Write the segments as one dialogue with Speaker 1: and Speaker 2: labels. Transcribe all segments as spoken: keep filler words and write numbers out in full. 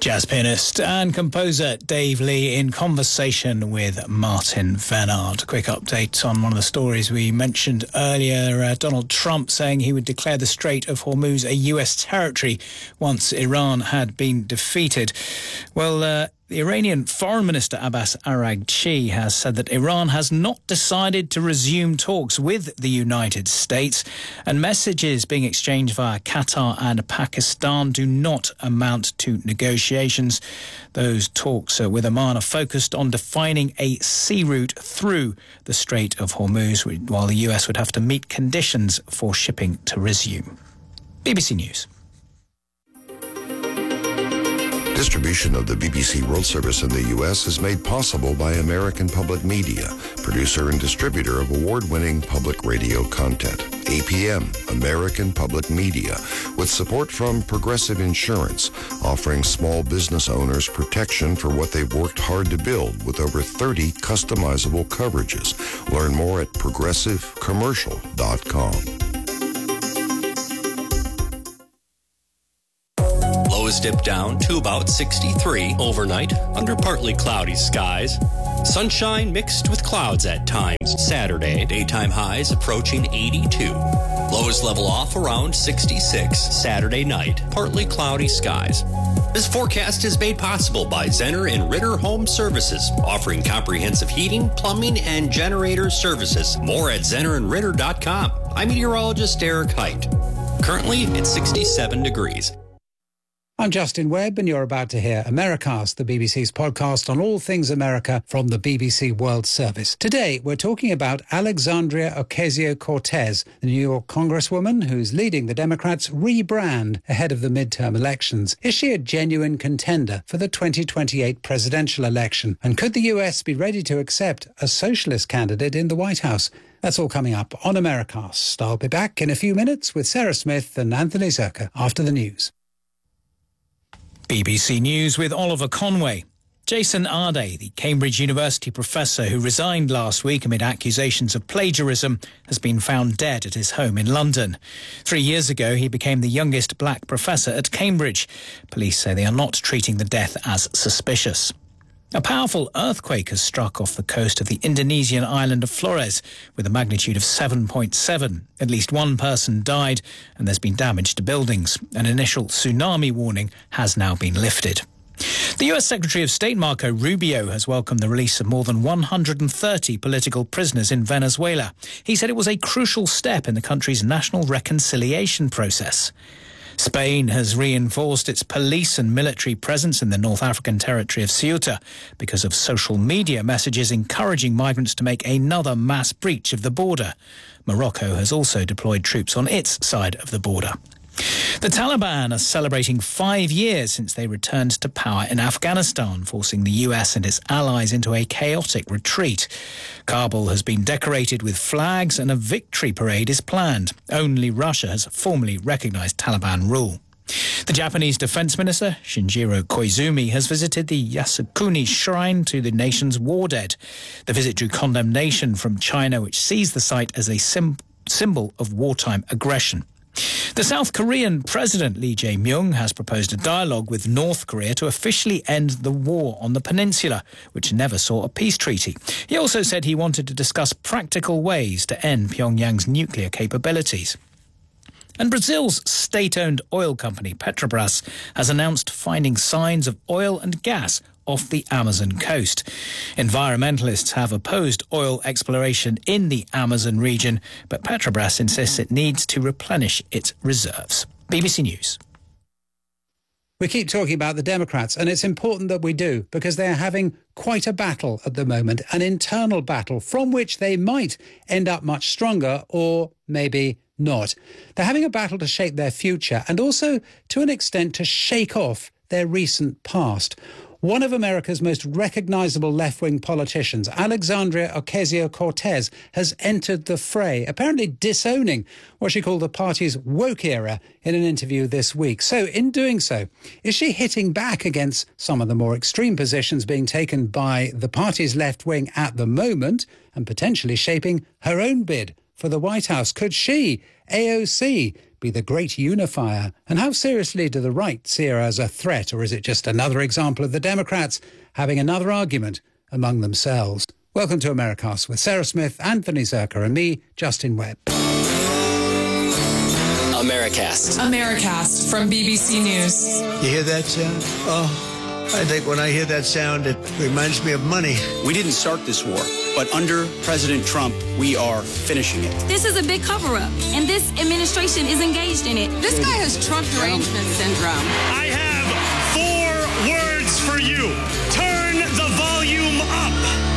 Speaker 1: Jazz pianist and composer Dave Lee in conversation with Martin Vennard. Quick update on one of the stories we mentioned earlier. Uh, Donald Trump saying he would declare the Strait of Hormuz a U S territory once Iran had been defeated. Well, uh, the Iranian Foreign Minister Abbas Araghchi has said that Iran has not decided to resume talks with the United States, and messages being exchanged via Qatar and Pakistan do not amount to negotiations. Those talks uh, with Oman are focused on defining a sea route through the Strait of Hormuz, while the U S would have to meet conditions for shipping to resume. B B C News.
Speaker 2: Distribution of the B B C World Service in the U S is made possible by American Public Media, producer and distributor of award-winning public radio content. A P M, American Public Media, with support from Progressive Insurance, offering small business owners protection for what they've worked hard to build with over thirty customizable coverages. Learn more at progressive commercial dot com.
Speaker 3: Lows dip down to about sixty-three overnight under partly cloudy skies. Sunshine mixed with clouds at times. Saturday, daytime highs approaching eighty-two. Lows level off around sixty-six. Saturday night, partly cloudy skies. This forecast is made possible by Zenner and Ritter Home Services, offering comprehensive heating, plumbing, and generator services. More at zenner and ritter dot com. I'm meteorologist Derek Height. Currently, it's sixty-seven degrees.
Speaker 4: I'm Justin Webb, and you're about to hear Americast, the B B C's podcast on all things America from the B B C World Service. Today, we're talking about Alexandria Ocasio-Cortez, the New York congresswoman who's leading the Democrats' rebrand ahead of the midterm elections. Is she a genuine contender for the twenty twenty-eight presidential election? And could the U S be ready to accept a socialist candidate in the White House? That's all coming up on Americast. I'll be back in a few minutes with Sarah Smith and Anthony Zerka after the news.
Speaker 1: B B C News with Oliver Conway. Jason Arde, the Cambridge University professor who resigned last week amid accusations of plagiarism, has been found dead at his home in London. Three years ago, he became the youngest black professor at Cambridge. Police say they are not treating the death as suspicious. A powerful earthquake has struck off the coast of the Indonesian island of Flores with a magnitude of seven point seven. At least one person died and there's been damage to buildings. An initial tsunami warning has now been lifted. The U S Secretary of State Marco Rubio has welcomed the release of more than one hundred thirty political prisoners in Venezuela. He said it was a crucial step in the country's national reconciliation process. Spain has reinforced its police and military presence in the North African territory of Ceuta because of social media messages encouraging migrants to make another mass breach of the border. Morocco has also deployed troops on its side of the border. The Taliban are celebrating five years since they returned to power in Afghanistan, forcing the U S and its allies into a chaotic retreat. Kabul has been decorated with flags and a victory parade is planned. Only Russia has formally recognized Taliban rule. The Japanese Defense Minister, Shinjiro Koizumi, has visited the Yasukuni Shrine to the nation's war dead. The visit drew condemnation from China, which sees the site as a sim- symbol of wartime aggression. The South Korean President Lee Jae-myung has proposed a dialogue with North Korea to officially end the war on the peninsula, which never saw a peace treaty. He also said he wanted to discuss practical ways to end Pyongyang's nuclear capabilities. And Brazil's state-owned oil company Petrobras has announced finding signs of oil and gas off the Amazon coast. Environmentalists have opposed oil exploration in the Amazon region, but Petrobras insists it needs to replenish its reserves. B B C News.
Speaker 4: We keep talking about the Democrats, and it's important that we do, because they're having quite a battle at the moment, an internal battle from which they might end up much stronger, or maybe not. They're having a battle to shape their future and also, to an extent, to shake off their recent past. One of America's most recognizable left-wing politicians, Alexandria Ocasio-Cortez, has entered the fray, apparently disowning what she called the party's woke era in an interview this week. So in doing so, is she hitting back against some of the more extreme positions being taken by the party's left wing at the moment and potentially shaping her own bid for the White House? Could she, A O C, be the great unifier? And how seriously do the right see her as a threat, or is it just another example of the Democrats having another argument among themselves? Welcome to Americast with Sarah Smith, Anthony Zerker and me, Justin Webb.
Speaker 5: Americast.
Speaker 6: Americast from B B C News.
Speaker 7: You hear that sound? Oh, I think when I hear that sound, it reminds me of money.
Speaker 8: We didn't start this war, but under President Trump, we are finishing it.
Speaker 9: This is a big cover-up, and this administration is engaged in it.
Speaker 6: This guy has Trump derangement syndrome.
Speaker 10: I have four words for you. Turn the volume up.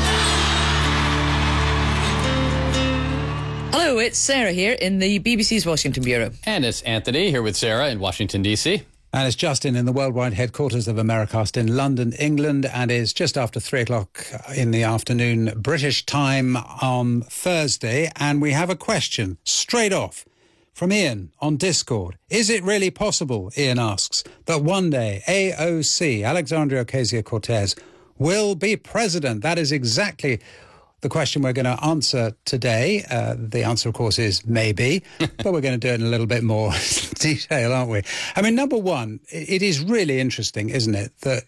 Speaker 11: Hello, it's Sarah here in the B B C's Washington Bureau.
Speaker 3: And it's Anthony here with Sarah in Washington, D C.
Speaker 4: And it's Justin in the worldwide headquarters of Americast in London, England. And it's just after three o'clock in the afternoon, British time on Thursday. And we have a question straight off from Ian on Discord. Is it really possible, Ian asks, that one day A O C, Alexandria Ocasio-Cortez, will be president? That is exactly the question we're going to answer today. Uh, the answer, of course, is maybe, but we're going to do it in a little bit more detail, aren't we? I mean, number one, it is really interesting, isn't it, that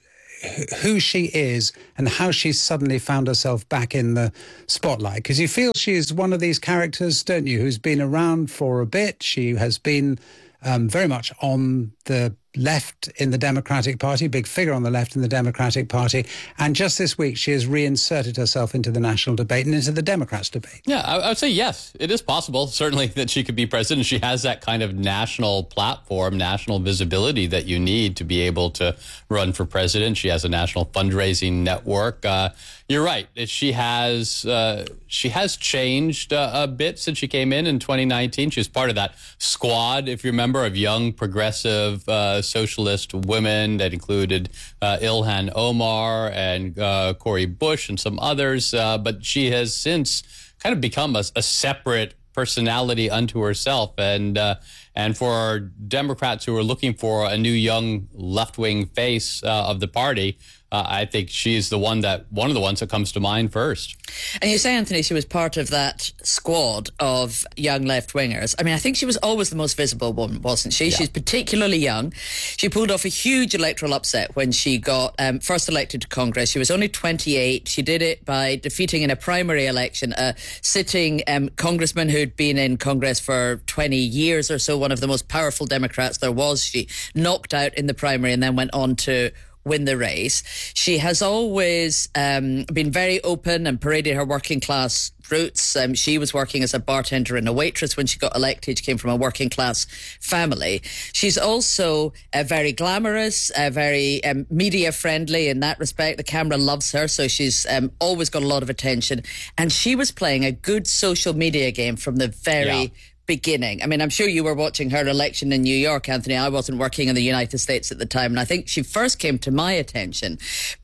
Speaker 4: who she is and how she's suddenly found herself back in the spotlight. Because you feel she's one of these characters, don't you, who's been around for a bit. She has been um, very much on the left in the Democratic Party, big figure on the left in the Democratic Party. And just this week, she has reinserted herself into the national debate and into the Democrats' debate.
Speaker 3: Yeah, I, I would say yes, it is possible, certainly, that she could be president. She has that kind of national platform, national visibility that you need to be able to run for president. She has a national fundraising network. Uh, you're right. She has uh, she has changed uh, a bit since she came in in twenty nineteen. She was part of that squad, if you remember, of young progressive uh, socialist women that included uh, Ilhan Omar and uh, Cori Bush and some others. Uh, but she has since kind of become a, a separate personality unto herself. And uh, and for Democrats who are looking for a new young left-wing face uh, of the party, Uh, I think she's the one that one of the ones that comes to mind first.
Speaker 11: And you say, Anthony, she was part of that squad of young left-wingers. I mean, I think she was always the most visible one, wasn't she? Yeah. She's particularly young. She pulled off a huge electoral upset when she got um, first elected to Congress. She was only twenty-eight. She did it by defeating in a primary election a sitting um, congressman who'd been in Congress for twenty years or so, one of the most powerful Democrats there was. She knocked out in the primary and then went on to win the race. She has always um, been very open and paraded her working class roots. Um, she was working as a bartender and a waitress when she got elected. She came from a working class family. She's also uh, very glamorous, uh, very um, media friendly in that respect. The camera loves her, so she's um, always got a lot of attention. And she was playing a good social media game from the very yeah. beginning. I mean, I'm sure you were watching her election in New York, Anthony. I wasn't working in the United States at the time. And I think she first came to my attention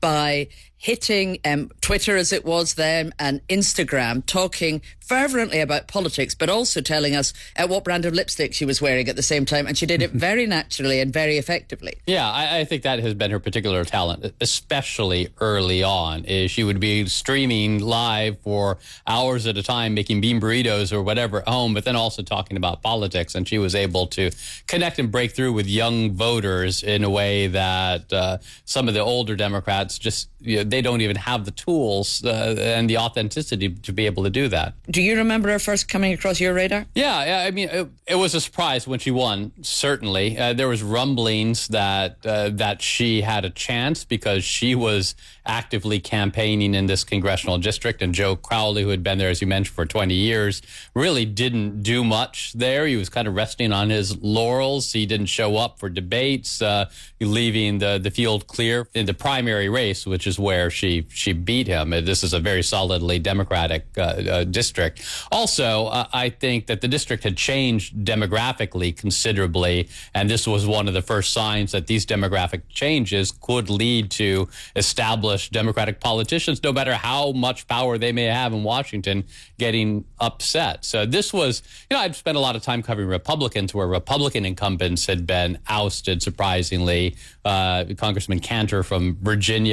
Speaker 11: by hitting um, Twitter, as it was then, and Instagram, talking fervently about politics, but also telling us uh, what brand of lipstick she was wearing at the same time. And she did it very naturally and very effectively.
Speaker 3: Yeah, I, I think that has been her particular talent, especially early on. Is she would be streaming live for hours at a time, making bean burritos or whatever at home, but then also talking about politics. And she was able to connect and break through with young voters in a way that uh, some of the older Democrats just, you know, they don't even have the tools uh, and the authenticity to be able to do that.
Speaker 11: Do you remember her first coming across your radar?
Speaker 3: Yeah, yeah I mean, it, it was a surprise when she won, certainly. Uh, there was rumblings that uh, that she had a chance because she was actively campaigning in this congressional district, and Joe Crowley, who had been there, as you mentioned, for twenty years, really didn't do much there. He was kind of resting on his laurels. He didn't show up for debates, uh, leaving the, the field clear in the primary race, which is where she, she beat him. This is a very solidly Democratic uh, uh, district. Also, uh, I think that the district had changed demographically considerably, and this was one of the first signs that these demographic changes could lead to established Democratic politicians, no matter how much power they may have in Washington, getting upset. So this was, you know, I'd spent a lot of time covering Republicans where Republican incumbents had been ousted, surprisingly. Uh, Congressman Cantor from Virginia was a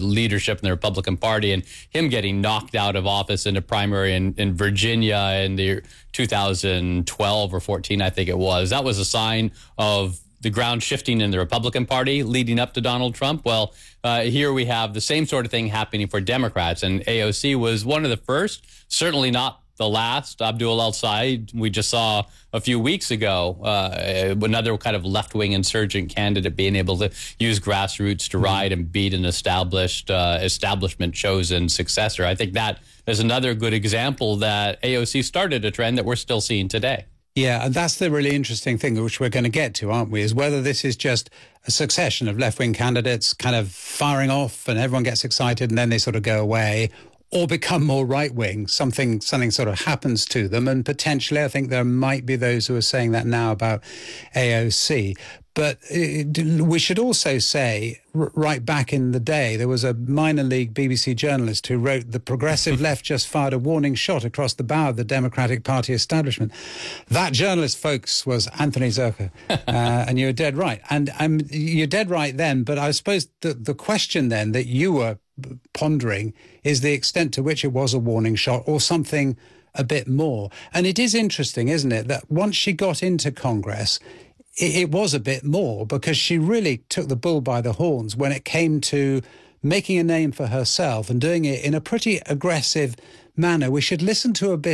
Speaker 3: leadership in the Republican Party, and him getting knocked out of office in a primary in, in Virginia in the two thousand twelve or fourteen, I think it was. That was a sign of the ground shifting in the Republican Party leading up to Donald Trump. Well, uh, here we have the same sort of thing happening for Democrats, and A O C was one of the first, certainly not the last. Abdul El-Sayed, we just saw a few weeks ago, uh, another kind of left-wing insurgent candidate being able to use grassroots to ride and beat an established, uh, establishment-chosen successor. I think that is another good example that A O C started a trend that we're still seeing today.
Speaker 4: Yeah, and that's the really interesting thing, which we're going to get to, aren't we, is whether this is just a succession of left-wing candidates kind of firing off and everyone gets excited and then they sort of go away, or become more right-wing, something something sort of happens to them. And potentially, I think there might be those who are saying that now about A O C. But it, we should also say, r- right back in the day, there was a minor league B B C journalist who wrote, "The progressive left just fired a warning shot across the bow of the Democratic Party establishment." That journalist, folks, was Anthony Zurcher. uh, and you're dead right. And um, you're dead right then. But I suppose the, the question then that you were pondering is the extent to which it was a warning shot or something a bit more. And it is interesting, isn't it, that once she got into Congress, it, it was a bit more, because she really took the bull by the horns when it came to making a name for herself and doing it in a pretty aggressive manner. We should listen to a bit